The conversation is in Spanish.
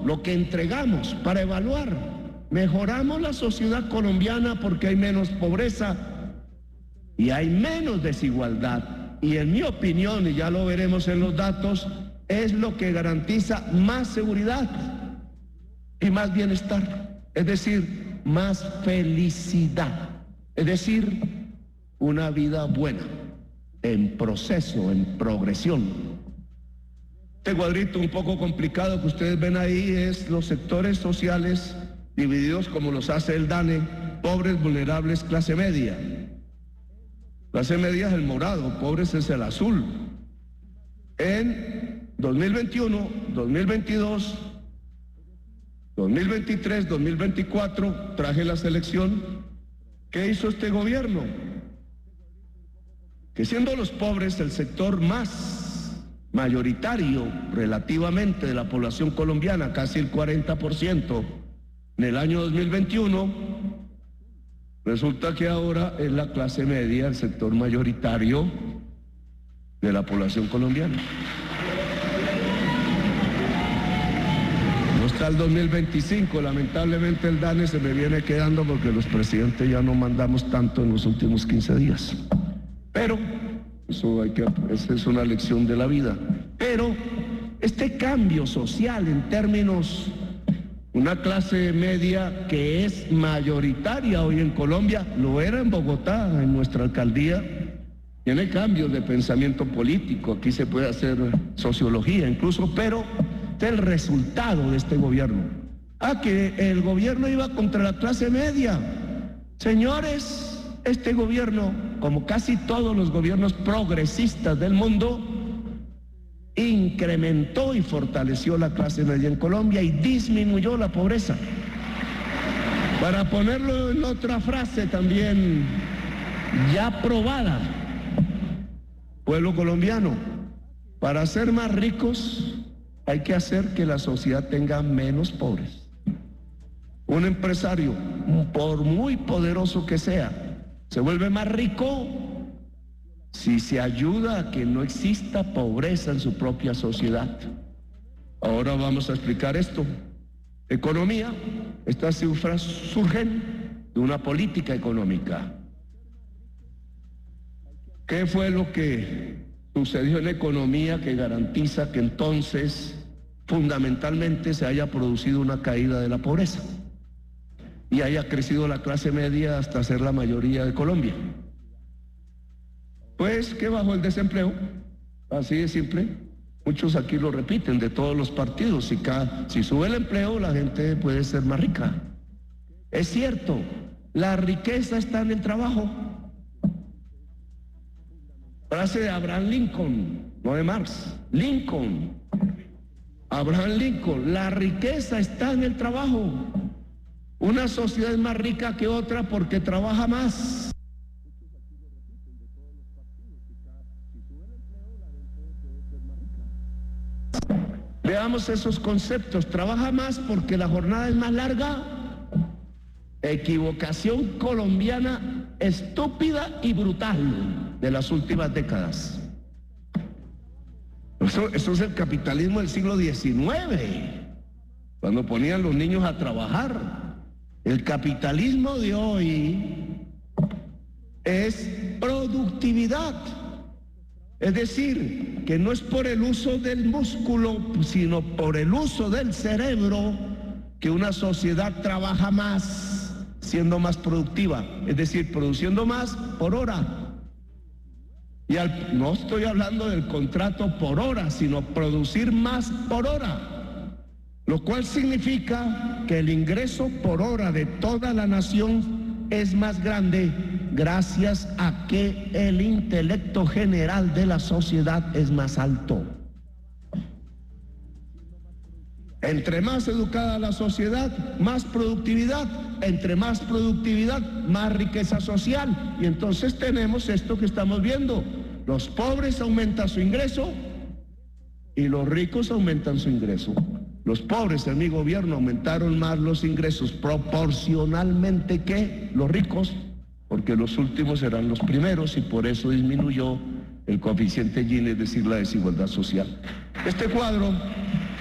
lo que entregamos para evaluar. Mejoramos la sociedad colombiana porque hay menos pobreza y hay menos desigualdad. Y en mi opinión, y ya lo veremos en los datos, es lo que garantiza más seguridad y más bienestar. Es decir, más felicidad. Es decir, una vida buena, en proceso, en progresión. Este cuadrito un poco complicado que ustedes ven ahí es los sectores sociales divididos como los hace el DANE: pobres, vulnerables, clase media. Clase media es el morado, pobres es el azul. En 2021, 2022, 2023, 2024, traje la selección. ¿Qué hizo este gobierno? Que siendo los pobres el sector más mayoritario relativamente de la población colombiana, casi el 40%, en el año 2021, resulta que ahora es la clase media el sector mayoritario de la población colombiana. No está el 2025, lamentablemente el DANE se me viene quedando porque los presidentes ya no mandamos tanto en los últimos 15 días. Pero esa es una lección de la vida. Pero este cambio social en términos, una clase media que es mayoritaria hoy en Colombia, lo era en Bogotá, en nuestra alcaldía, tiene cambios de pensamiento político, aquí se puede hacer sociología incluso, pero este es el resultado de este gobierno. Que el gobierno iba contra la clase media. Señores, este gobierno, como casi todos los gobiernos progresistas del mundo, incrementó y fortaleció la clase media en Colombia y disminuyó la pobreza. Para ponerlo en otra frase también ya probada, pueblo colombiano, para ser más ricos hay que hacer que la sociedad tenga menos pobres. Un empresario, por muy poderoso que sea, se vuelve más rico si se ayuda a que no exista pobreza en su propia sociedad. Ahora vamos a explicar esto. Economía, estas cifras surgen de una política económica. ¿Qué fue lo que sucedió en la economía que garantiza que entonces fundamentalmente se haya producido una caída de la pobreza y haya crecido la clase media hasta ser la mayoría de Colombia? Pues que bajó el desempleo, así de simple. Muchos aquí lo repiten, de todos los partidos. Si sube el empleo, la gente puede ser más rica. Es cierto, la riqueza está en el trabajo. Frase de Abraham Lincoln, no de Marx. Lincoln, Abraham Lincoln, la riqueza está en el trabajo. Una sociedad es más rica que otra porque trabaja más. Veamos esos conceptos. Trabaja más porque la jornada es más larga. Equivocación colombiana estúpida y brutal de las últimas décadas. Eso es el capitalismo del siglo XIX, cuando ponían los niños a trabajar. El capitalismo de hoy es productividad. Es decir, que no es por el uso del músculo, sino por el uso del cerebro que una sociedad trabaja más, siendo más productiva. Es decir, produciendo más por hora. No estoy hablando del contrato por hora, sino producir más por hora. Lo cual significa que el ingreso por hora de toda la nación es más grande gracias a que el intelecto general de la sociedad es más alto. Entre más educada la sociedad, más productividad. Entre más productividad, más riqueza social. Y entonces tenemos esto que estamos viendo. Los pobres aumentan su ingreso y los ricos aumentan su ingreso. Los pobres en mi gobierno aumentaron más los ingresos proporcionalmente que los ricos, porque los últimos eran los primeros y por eso disminuyó el coeficiente Gini, es decir, la desigualdad social. Este cuadro